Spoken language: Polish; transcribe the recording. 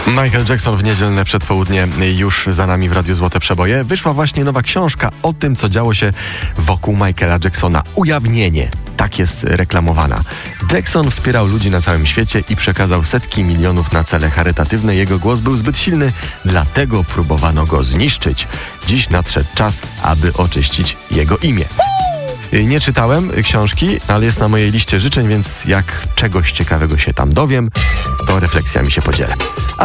Michael Jackson w niedzielne przedpołudnie już za nami w Radiu Złote Przeboje. Wyszła właśnie nowa książka o tym, co działo się wokół Michaela Jacksona. Ujawnienie. Tak jest reklamowana. Jackson wspierał ludzi na całym świecie i przekazał setki milionów na cele charytatywne. Jego głos był zbyt silny, dlatego próbowano go zniszczyć. Dziś nadszedł czas, aby oczyścić jego imię. Nie czytałem książki, ale jest na mojej liście życzeń, więc jak czegoś ciekawego się tam dowiem, to refleksjami się podzielę.